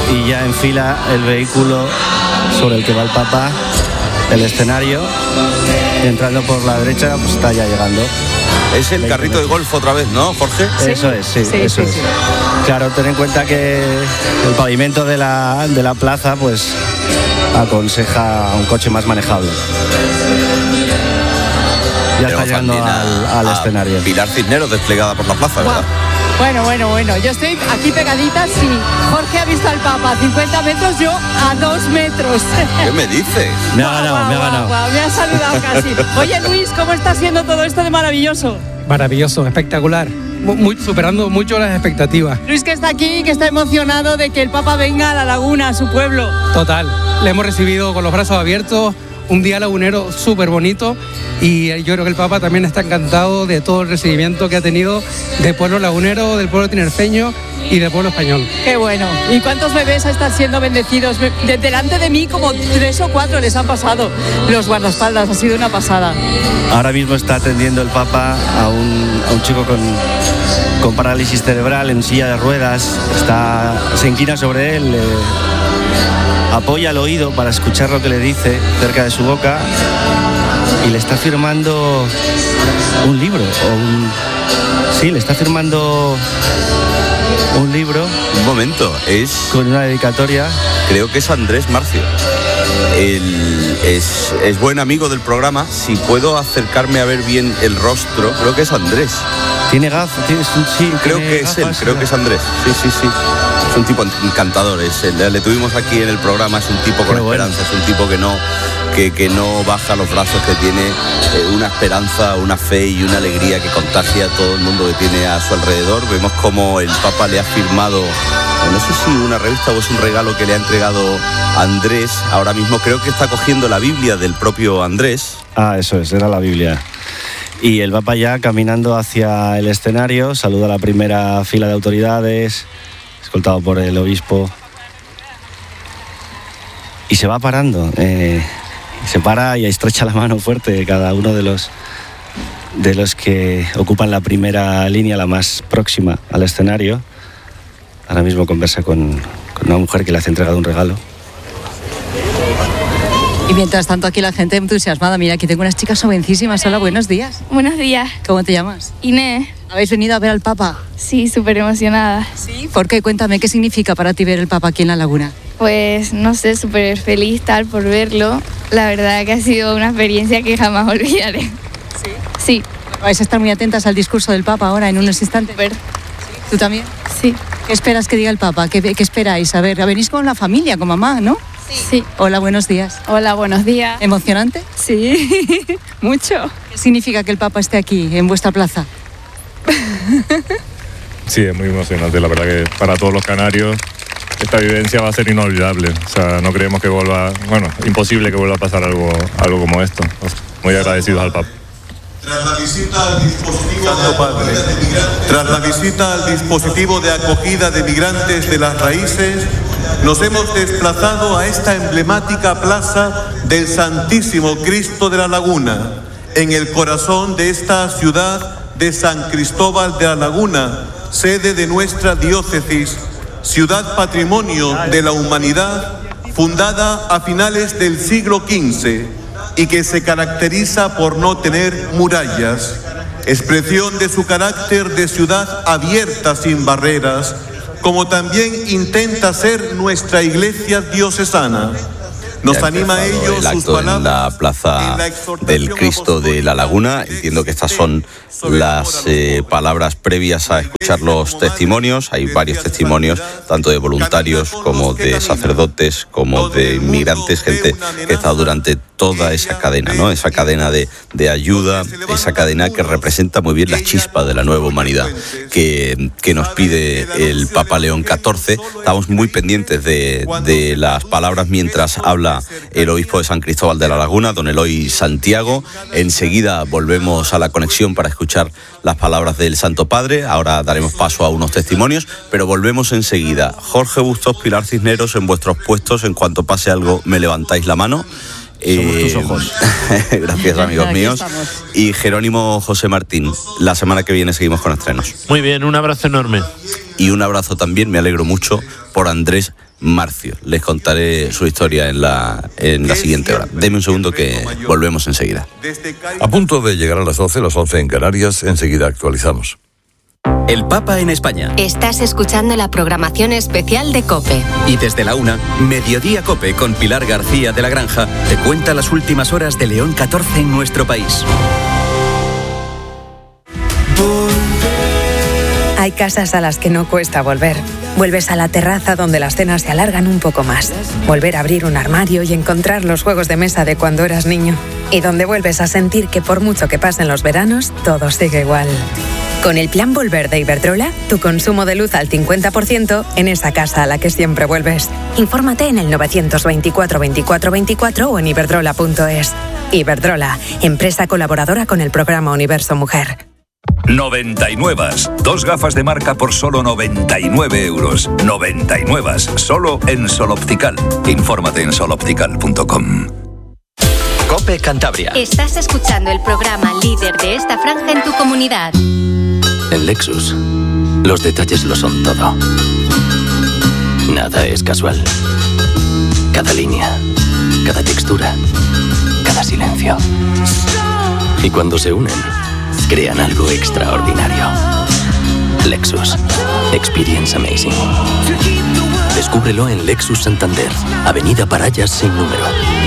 y ya enfila el vehículo sobre el que va el Papa, el escenario, y entrando por la derecha, pues está ya llegando. Es el carrito de golf otra vez, ¿no, Jorge? ¿Sí? Eso es, sí, eso es. Claro, ten en cuenta que el pavimento de la plaza, pues aconseja un coche más manejable. Ya está llegando al escenario. Pilar Cisneros desplegada por la plaza, ¿verdad? Bueno. Yo estoy aquí pegadita, sí. Jorge ha visto al Papa a 50 metros, yo a 2 metros. ¿Qué me dices? Me ha ganado. Me ha saludado casi. Oye, Luis, ¿cómo está siendo todo esto de maravilloso? Maravilloso, espectacular. Superando mucho las expectativas. Luis, que está aquí, que está emocionado de que el Papa venga a La Laguna, a su pueblo. Total. Le hemos recibido con los brazos abiertos. Un día lagunero súper bonito y yo creo que el Papa también está encantado de todo el recibimiento que ha tenido del pueblo lagunero, del pueblo tinerfeño y del pueblo español. Qué bueno. ¿Y cuántos bebés están siendo bendecidos? Delante de mí como 3 o 4 les han pasado los guardaespaldas, ha sido una pasada. Ahora mismo está atendiendo el Papa a un chico con parálisis cerebral en silla de ruedas, se inclina sobre él, apoya el oído para escuchar lo que le dice cerca de su boca y le está firmando un libro le está firmando un libro. Un momento, es con una dedicatoria. Creo que es Andrés Marcio. Es buen amigo del programa. Si puedo acercarme a ver bien el rostro, creo que es Andrés. Tiene gafas, sí. Creo que es él, creo que es Andrés. Sí. Es un tipo encantador. Le tuvimos aquí en el programa. Es un tipo con esperanza. Es un tipo que no baja los brazos, que tiene una esperanza, una fe y una alegría que contagia a todo el mundo que tiene a su alrededor. Vemos como el Papa le ha firmado, no sé si una revista o es un regalo que le ha entregado Andrés. Ahora mismo creo que está cogiendo la Biblia del propio Andrés. Eso es, era la Biblia. Y el Papa ya caminando hacia el escenario, saluda a la primera fila de autoridades, escoltado por el obispo, y se va parando. Se para y estrecha la mano fuerte cada uno de los que ocupan la primera línea, la más próxima al escenario. Ahora mismo conversa con una mujer que le hace entrega de un regalo. Y mientras tanto aquí la gente entusiasmada. Mira, aquí tengo unas chicas jovencísimas. Hola, buenos días. Buenos días. ¿Cómo te llamas? Inés. ¿Habéis venido a ver al Papa? Sí, súper emocionada. ¿Sí? ¿Por qué? Cuéntame, ¿qué significa para ti ver el Papa aquí en La Laguna? Pues, no sé, súper feliz tal por verlo. La verdad que ha sido una experiencia que jamás olvidaré. ¿Sí? Sí. Vais a estar muy atentas al discurso del Papa ahora, en unos instantes. Super. ¿Tú también? Sí. ¿Qué esperas que diga el Papa? ¿Qué esperáis? A ver, venís con la familia, con mamá, ¿no? Sí. Hola, buenos días. Hola, buenos días. ¿Emocionante? Sí, mucho. ¿Qué significa que el Papa esté aquí, en vuestra plaza? Sí, es muy emocionante. La verdad que para todos los canarios esta vivencia va a ser inolvidable. O sea, no creemos que imposible que vuelva a pasar algo como esto. Muy agradecidos al Papa. Tras la visita al dispositivo de acogida de migrantes de las raíces, nos hemos desplazado a esta emblemática plaza del Santísimo Cristo de la Laguna, en el corazón de esta ciudad de San Cristóbal de la Laguna, sede de nuestra diócesis, ciudad patrimonio de la humanidad, fundada a finales del siglo XV y que se caracteriza por no tener murallas, expresión de su carácter de ciudad abierta sin barreras, como también intenta ser nuestra iglesia diocesana. Nos anima a ello el sus acto palabras en la plaza del Cristo de la Laguna. Entiendo que estas son las palabras previas a escuchar los testimonios. Hay varios testimonios, tanto de voluntarios como de sacerdotes, como de inmigrantes, gente que está durante toda esa cadena, ¿no? Esa cadena de ayuda, esa cadena que representa muy bien la chispa de la nueva humanidad que nos pide el Papa León XIV. Estamos muy pendientes de las palabras mientras habla el obispo de San Cristóbal de la Laguna, don Eloy Santiago. Enseguida volvemos a la conexión para escuchar las palabras del Santo Padre. Ahora daremos paso a unos testimonios, pero volvemos enseguida. Jorge Bustos, Pilar Cisneros, en vuestros puestos. En cuanto pase algo, me levantáis la mano. Somos tus ojos. Gracias, amigos míos. Y Jerónimo José Martín, la semana que viene seguimos con estrenos. Muy bien, un abrazo enorme. Y un abrazo también, me alegro mucho, por Andrés Marcio. Les contaré su historia en la siguiente hora. Deme un segundo que volvemos enseguida. A punto de llegar a las 12, las 11 en Canarias, enseguida actualizamos. El Papa en España. Estás escuchando la programación especial de COPE. Y desde la 1, Mediodía COPE con Pilar García de la Granja te cuenta las últimas horas de León XIV en nuestro país. Hay casas a las que no cuesta volver. Vuelves a la terraza donde las cenas se alargan un poco más. Volver a abrir un armario y encontrar los juegos de mesa de cuando eras niño. Y donde vuelves a sentir que por mucho que pasen los veranos, todo sigue igual. Con el Plan Volver de Iberdrola, tu consumo de luz al 50% en esa casa a la que siempre vuelves. Infórmate en el 924 24 24 o en iberdrola.es. Iberdrola, empresa colaboradora con el programa Universo Mujer. 99. 2 gafas de marca por solo 99 euros. 99. Solo en Sol Optical. Infórmate en soloptical.com. COPE Cantabria. Estás escuchando el programa líder de esta franja en tu comunidad. En Lexus, los detalles lo son todo. Nada es casual. Cada línea, cada textura, cada silencio. Y cuando se unen, crean algo extraordinario. Lexus. Experience amazing. Descúbrelo en Lexus Santander, Avenida Parayas sin número.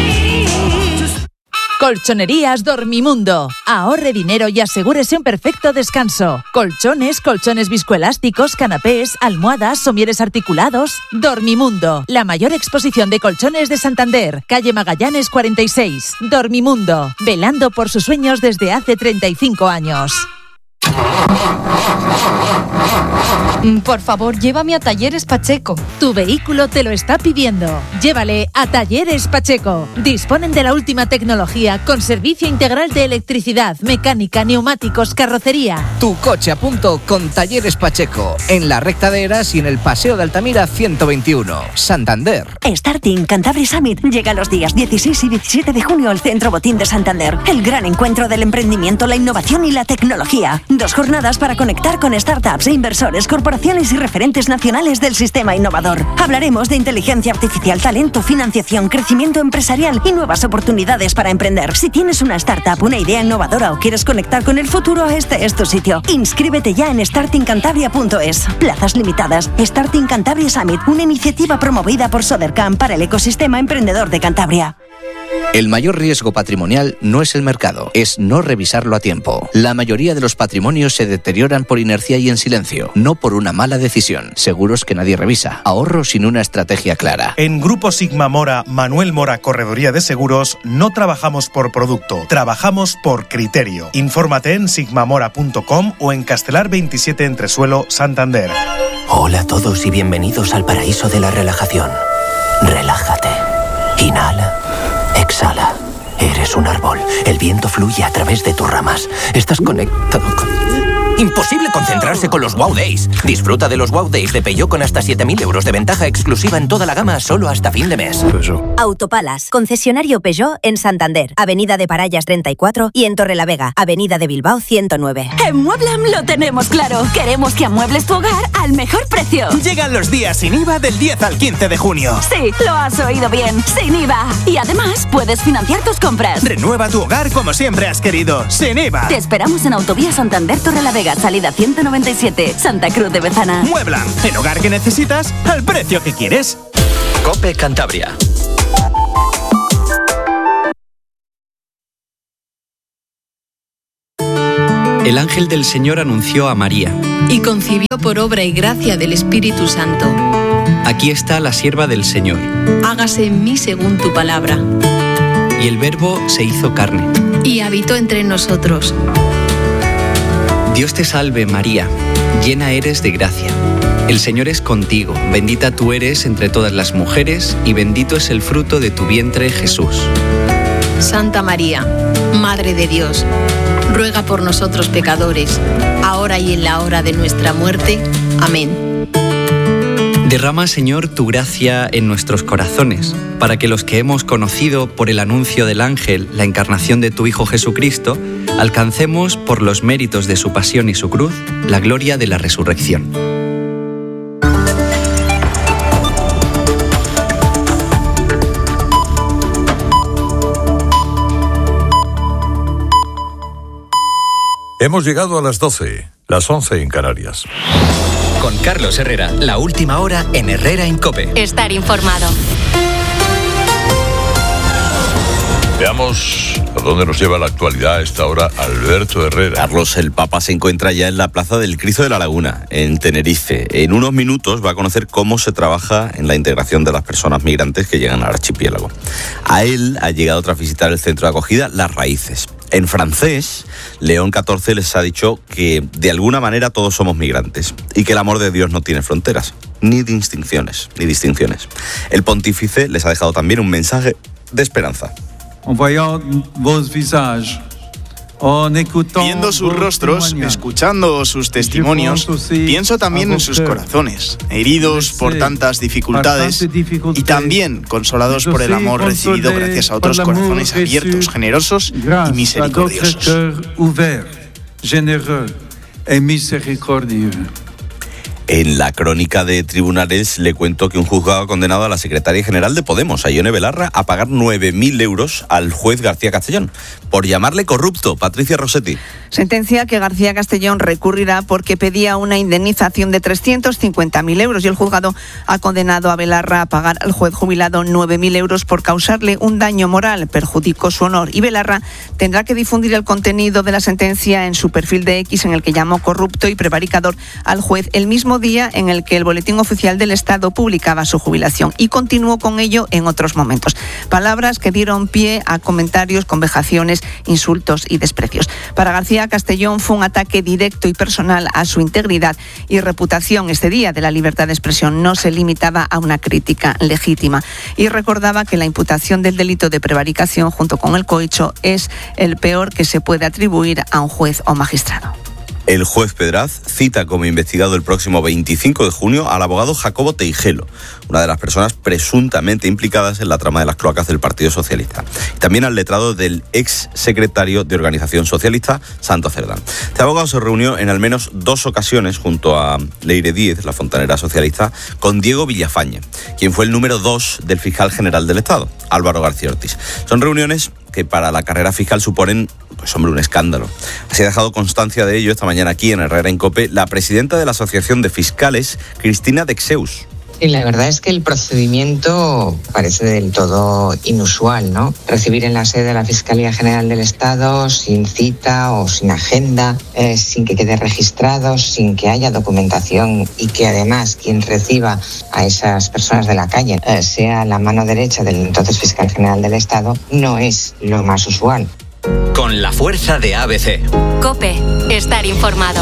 Colchonerías Dormimundo. Ahorre dinero y asegúrese un perfecto descanso. Colchones, colchones viscoelásticos, canapés, almohadas, somieres articulados. Dormimundo, la mayor exposición de colchones de Santander. Calle Magallanes 46. Dormimundo, velando por sus sueños desde hace 35 años. Por favor, llévame a Talleres Pacheco. Tu vehículo te lo está pidiendo. Llévale a Talleres Pacheco. Disponen de la última tecnología con servicio integral de electricidad, mecánica, neumáticos, carrocería. Tu coche a punto con Talleres Pacheco. En la recta de Eras y en el Paseo de Altamira 121, Santander. Starting Cantabria Summit llega los días 16 y 17 de junio al Centro Botín de Santander. El gran encuentro del emprendimiento, la innovación y la tecnología. 2 jornadas para conectar con startups e inversores, corporaciones y referentes nacionales del sistema innovador. Hablaremos de inteligencia artificial, talento, financiación, crecimiento empresarial y nuevas oportunidades para emprender. Si tienes una startup, una idea innovadora o quieres conectar con el futuro, este es tu sitio. Inscríbete ya en startingcantabria.es. Plazas limitadas. Starting Cantabria Summit, una iniciativa promovida por Sodercam para el ecosistema emprendedor de Cantabria. El mayor riesgo patrimonial no es el mercado, es no revisarlo a tiempo. La mayoría de los patrimonios se deterioran por inercia y en silencio, no por una mala decisión. Seguros que nadie revisa. Ahorro sin una estrategia clara. En Grupo Sigma Mora, Manuel Mora Correduría de Seguros, no trabajamos por producto, trabajamos por criterio. Infórmate en sigmamora.com o en Castelar 27 Entresuelo, Santander. Hola a todos y bienvenidos al paraíso de la relajación. Relájate. Inhala. Exhala. Eres un árbol. El viento fluye a través de tus ramas. Estás conectado con... Imposible concentrarse con los Wow Days. Disfruta de los Wow Days de Peugeot con hasta 7.000 euros de ventaja exclusiva en toda la gama solo hasta fin de mes. Autopalas, concesionario Peugeot en Santander, Avenida de Parayas 34 y en Torrelavega, Avenida de Bilbao 109. En Mueblam lo tenemos claro. Queremos que amuebles tu hogar al mejor precio. Llegan los días sin IVA del 10 al 15 de junio. Sí, lo has oído bien, sin IVA. Y además puedes financiar tus compras. Renueva tu hogar como siempre has querido, sin IVA. Te esperamos en Autovía Santander Torrelavega, salida 197, Santa Cruz de Bezana. Mueblam, el hogar que necesitas al precio que quieres. COPE Cantabria. El ángel del Señor anunció a María. Y concibió por obra y gracia del Espíritu Santo. Aquí está la sierva del Señor. Hágase en mí según tu palabra. Y el Verbo se hizo carne. Y habitó entre nosotros. Dios te salve, María, llena eres de gracia. El Señor es contigo, bendita tú eres entre todas las mujeres y bendito es el fruto de tu vientre, Jesús. Santa María, Madre de Dios, ruega por nosotros pecadores, ahora y en la hora de nuestra muerte. Amén. Derrama, Señor, tu gracia en nuestros corazones, para que los que hemos conocido por el anuncio del ángel la encarnación de tu Hijo Jesucristo, alcancemos, por los méritos de su pasión y su cruz, la gloria de la resurrección. Hemos llegado a las 12, las 11 en Canarias. Con Carlos Herrera, la última hora en Herrera en COPE. Estar informado. Veamos a dónde nos lleva la actualidad a esta hora Alberto Herrera. Carlos, el Papa se encuentra ya en la plaza del Cristo de la Laguna, en Tenerife. En unos minutos va a conocer cómo se trabaja en la integración de las personas migrantes que llegan al archipiélago. A él ha llegado tras visitar el centro de acogida Las Raíces. En francés, León XIV les ha dicho que de alguna manera todos somos migrantes y que el amor de Dios no tiene fronteras, ni distinciones. El pontífice les ha dejado también un mensaje de esperanza. Viendo sus rostros, escuchando sus testimonios, pienso también en sus corazones, heridos por tantas dificultades y también consolados por el amor recibido gracias a otros corazones abiertos, generosos y misericordiosos. En la crónica de tribunales le cuento que un juzgado ha condenado a la secretaria general de Podemos, a Ione Belarra, a pagar 9.000 euros al juez García Castellón por llamarle corrupto. Patricia Rossetti. Sentencia que García Castellón recurrirá porque pedía una indemnización de 350.000 euros y el juzgado ha condenado a Belarra a pagar al juez jubilado 9.000 euros por causarle un daño moral, perjudicó su honor, y Belarra tendrá que difundir el contenido de la sentencia en su perfil de X, en el que llamó corrupto y prevaricador al juez el mismo día en el que el Boletín Oficial del Estado publicaba su jubilación, y continuó con ello en otros momentos. Palabras que dieron pie a comentarios con vejaciones, insultos y desprecios. Para García Castellón fue un ataque directo y personal a su integridad y reputación. Este día de la libertad de expresión no se limitaba a una crítica legítima, y recordaba que la imputación del delito de prevaricación junto con el cohecho es el peor que se puede atribuir a un juez o magistrado. El juez Pedraz cita como investigado el próximo 25 de junio al abogado Jacobo Teijelo, una de las personas presuntamente implicadas en la trama de las cloacas del Partido Socialista. Y también al letrado del ex secretario de Organización Socialista, Santo Cerdán. Este abogado se reunió en al menos 2 ocasiones junto a Leire Díez, la fontanera socialista, con Diego Villafañe, quien fue el número 2 del fiscal general del Estado, Álvaro García Ortiz. Son reuniones que para la carrera fiscal suponen, un escándalo. Así ha dejado constancia de ello esta mañana aquí en Herrera en COPE la presidenta de la Asociación de Fiscales, Cristina Dexeus. Y la verdad es que el procedimiento parece del todo inusual, ¿no? Recibir en la sede de la Fiscalía General del Estado sin cita o sin agenda, sin que quede registrado, sin que haya documentación, y que además quien reciba a esas personas de la calle sea la mano derecha del entonces Fiscal General del Estado, no es lo más usual. Con la fuerza de ABC. COPE, estar informado.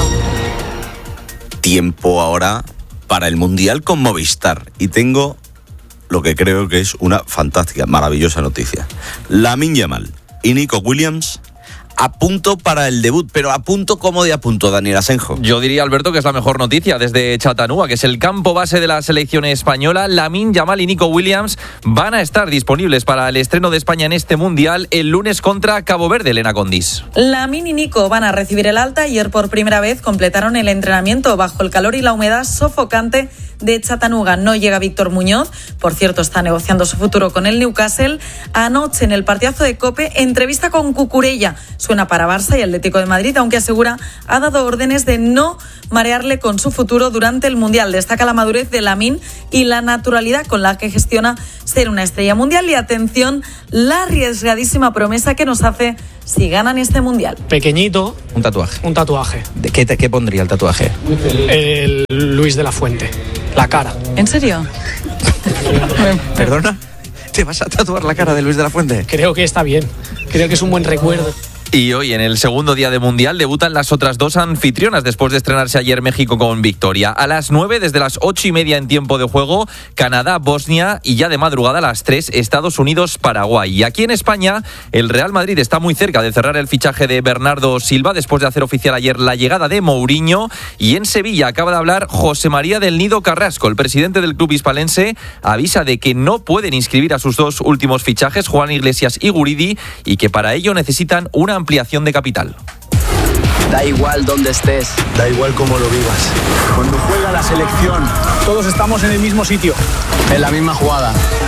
Tiempo ahora para el Mundial con Movistar. Y tengo lo que creo que es una fantástica, maravillosa noticia. Lamine Yamal y Nico Williams a punto para el debut, pero a punto como de a punto, Daniel Asenjo. Yo diría, Alberto, que es la mejor noticia desde Chattanooga, que es el campo base de la selección española. Lamine Yamal y Nico Williams van a estar disponibles para el estreno de España en este Mundial el lunes contra Cabo Verde, Elena Condis. Lamine y Nico van a recibir el alta. Ayer por primera vez completaron el entrenamiento bajo el calor y la humedad sofocante de Chattanooga. No llega Víctor Muñoz, por cierto está negociando su futuro con el Newcastle. Anoche en el partidazo de COPE, entrevista con Cucurella, suena para Barça y Atlético de Madrid, aunque asegura ha dado órdenes de no marearle con su futuro durante el Mundial. Destaca la madurez de Lamine y la naturalidad con la que gestiona ser una estrella mundial. Y atención, la arriesgadísima promesa que nos hace si ganan este Mundial. Pequeñito. Un tatuaje. Un tatuaje. ¿De qué pondría el tatuaje? El Luis de la Fuente. La cara. ¿En serio? ¿Perdona? ¿Te vas a tatuar la cara de Luis de la Fuente? Creo que está bien. Creo que es un buen recuerdo. Y hoy, en el segundo día de Mundial, debutan las otras 2 anfitrionas después de estrenarse ayer México con victoria. A las 9, desde las 8:30 en tiempo de juego, Canadá, Bosnia, y ya de madrugada a las 3, Estados Unidos, Paraguay. Y aquí en España, el Real Madrid está muy cerca de cerrar el fichaje de Bernardo Silva después de hacer oficial ayer la llegada de Mourinho. Y en Sevilla acaba de hablar José María del Nido Carrasco, el presidente del club hispalense, avisa de que no pueden inscribir a sus 2 últimos fichajes, Juan Iglesias y Guridi, y que para ello necesitan una ampliación de capital. Da igual dónde estés, da igual cómo lo vivas. Cuando juega la selección, todos estamos en el mismo sitio, en la misma jugada.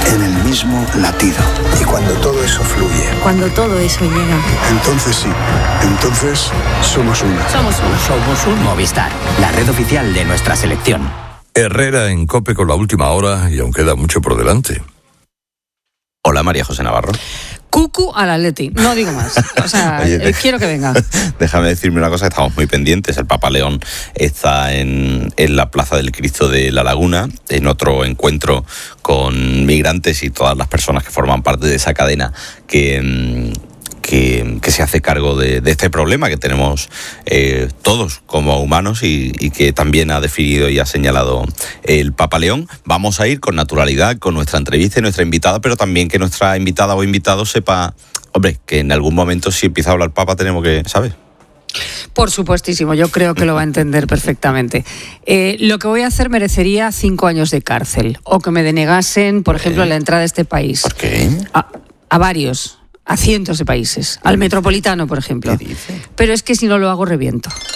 en el mismo latido. Y cuando todo eso fluye, cuando todo eso llega, entonces sí, entonces somos una. Somos un Movistar, la red oficial de nuestra selección. Herrera en COPE con la última hora y aún queda mucho por delante. Hola, María José Navarro. Cucu al Atleti, no digo más. O sea, oye, quiero que venga. Déjame decirme una cosa, estamos muy pendientes. El Papa León está en la Plaza del Cristo de la Laguna, en otro encuentro con migrantes y todas las personas que forman parte de esa cadena que se hace cargo de este problema que tenemos todos como humanos y que también ha definido y ha señalado el Papa León. Vamos a ir con naturalidad con nuestra entrevista y nuestra invitada, pero también que nuestra invitada o invitado sepa, hombre, que en algún momento si empieza a hablar Papa tenemos que, ¿sabes? Por supuestísimo, yo creo que lo va a entender perfectamente. Lo que voy a hacer merecería 5 años de cárcel o que me denegasen, por ejemplo, la entrada a este país. ¿Por qué? A varios. A cientos de países. Al Metropolitano, por ejemplo. ¿Qué dice? Pero es que si no lo hago, reviento.